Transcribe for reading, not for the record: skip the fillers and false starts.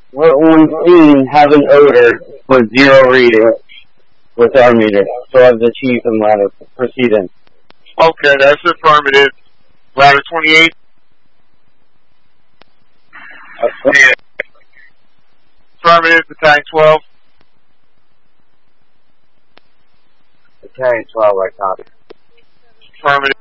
We're on scene having odor with 0 reading with our meter. So have the chief and ladder proceed in. Okay, that's affirmative. Ladder 28. Yeah. Affirmative, battalion 12. Battalion 12, I copy. Affirmative.